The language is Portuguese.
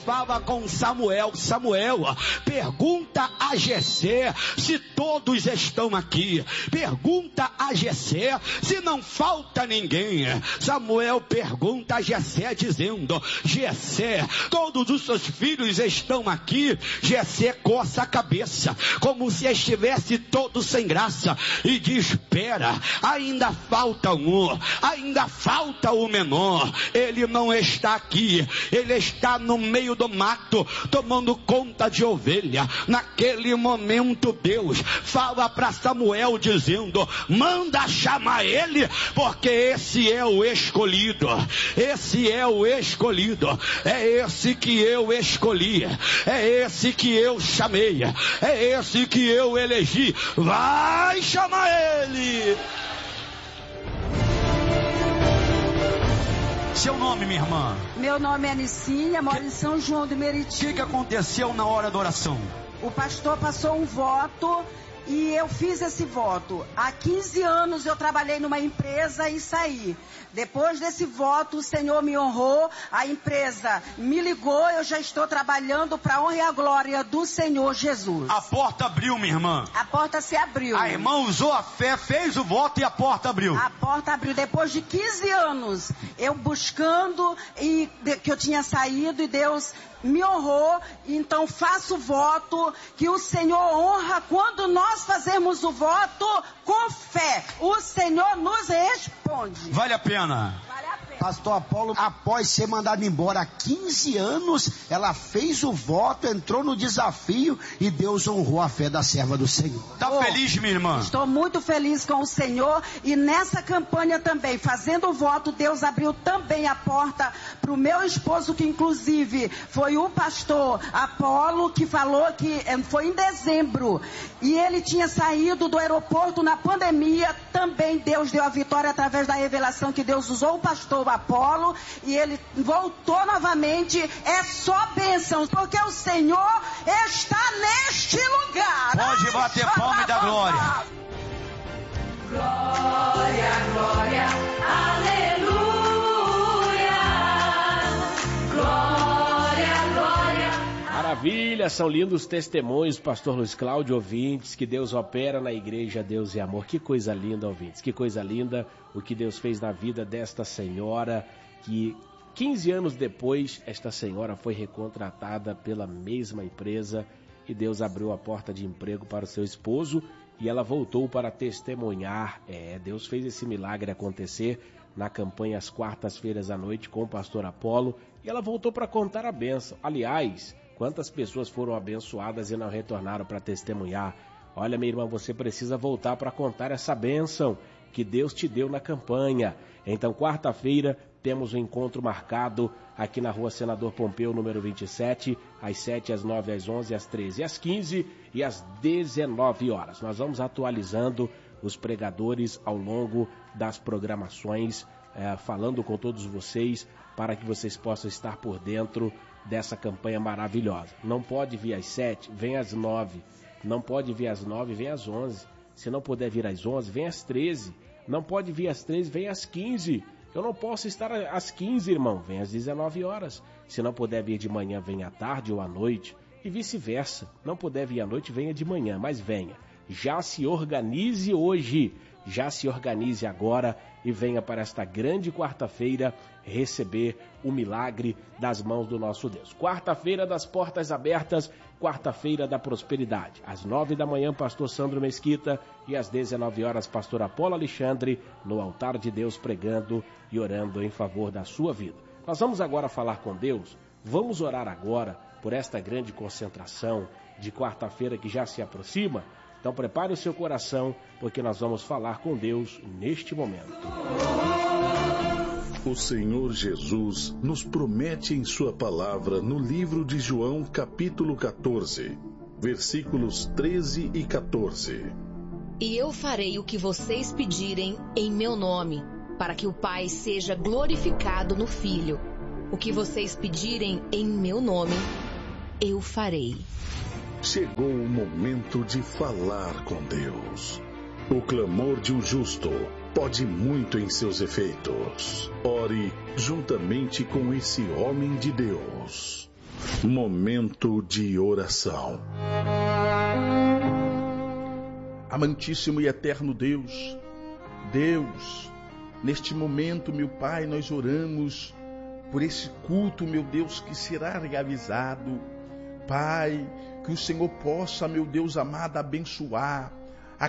Fala com Samuel. Samuel, pergunta a Jessé se todos estão aqui. Pergunta a Jessé se não falta ninguém. Samuel pergunta a Jessé dizendo: Jessé, todos os seus filhos estão aqui. Jessé coça a cabeça como se estivesse todo sem graça e diz: espera, ainda falta um, ainda falta o menor. Ele não está aqui, ele está no meio do mato, tomando conta de ovelha. Naquele momento Deus fala para Samuel dizendo: manda chamar ele, porque esse é o escolhido, esse é o escolhido, é esse que eu escolhi, é esse que eu chamei, é esse que eu elegi. Vai chamar ele. Seu nome, minha irmã? Meu nome é Anicinha, moro em São João do Meriti. O que aconteceu na hora da oração? O pastor passou um voto e eu fiz esse voto. Há 15 anos eu trabalhei numa empresa e saí. Depois desse voto, o Senhor me honrou, a empresa me ligou, eu já estou trabalhando para a honra e a glória do Senhor Jesus. A porta abriu, minha irmã. A porta se abriu. A irmã usou a fé, fez o voto e a porta abriu. A porta abriu. Depois de 15 anos, eu buscando que eu tinha saído e Deus me honrou, então faço voto que o Senhor honra quando nós fazemos o voto com fé. O Senhor nos responde. Vale a pena. Vale a pena. Pastor Apolo, após ser mandado embora há 15 anos, ela fez o voto, entrou no desafio e Deus honrou a fé da serva do Senhor. Tá feliz, minha irmã? Estou muito feliz com o Senhor e nessa campanha também, fazendo o voto, Deus abriu também a porta para o meu esposo, que inclusive foi o pastor Apolo, que falou que foi em dezembro e ele tinha saído do aeroporto na pandemia. Também Deus deu a vitória através da revelação que Deus usou o pastor Apolo e ele voltou novamente. É só bênção, porque o Senhor está neste lugar. Pode bater palma e dar glória. Glória, glória, aleluia. Glória, glória. Maravilha, são lindos testemunhos, pastor Luiz Cláudio, ouvintes, que Deus opera na igreja, Deus é amor. Que coisa linda, ouvintes, que coisa linda o que Deus fez na vida desta senhora, que 15 anos depois, esta senhora foi recontratada pela mesma empresa e Deus abriu a porta de emprego para o seu esposo e ela voltou para testemunhar. Deus fez esse milagre acontecer na campanha às quartas-feiras à noite com o pastor Apolo e ela voltou para contar a bênção. Aliás, quantas pessoas foram abençoadas e não retornaram para testemunhar? Olha, minha irmã, você precisa voltar para contar essa bênção que Deus te deu na campanha. Então, quarta-feira, temos um encontro marcado aqui na rua Senador Pompeu, número 27, às 7, às 9, às 11, às 13, às 15 e às 19 horas. Nós vamos atualizando os pregadores ao longo das programações, falando com todos vocês para que vocês possam estar por dentro dessa campanha maravilhosa. Não pode vir às 7, vem às 9. Não pode vir às 9, vem às 11. Se não puder vir às 11, vem às 13. Não pode vir às 13, vem às 15. Eu não posso estar às 15, irmão, vem às 19 horas. Se não puder vir de manhã, venha à tarde ou à noite. E vice-versa. Não puder vir à noite, venha de manhã, mas venha. Já se organize hoje. Já se organize agora e venha para esta grande quarta-feira receber o milagre das mãos do nosso Deus. Quarta-feira das portas abertas, quarta-feira da prosperidade. Às 9 da manhã, pastor Sandro Mesquita e às 19 horas, pastor Apolo Alexandre, no altar de Deus pregando e orando em favor da sua vida. Nós vamos agora falar com Deus, vamos orar agora por esta grande concentração de quarta-feira que já se aproxima. Então prepare o seu coração, porque nós vamos falar com Deus neste momento. O Senhor Jesus nos promete em sua palavra no livro de João, capítulo 14, versículos 13 e 14. E eu farei o que vocês pedirem em meu nome, para que o Pai seja glorificado no Filho. O que vocês pedirem em meu nome, eu farei. Chegou o momento de falar com Deus. O clamor de um justo pode muito em seus efeitos. Ore juntamente com esse homem de Deus. Momento de oração. Amantíssimo e eterno Deus, neste momento, meu Pai, nós oramos por esse culto, meu Deus, que será realizado. Pai, que o Senhor possa, meu Deus amado, abençoar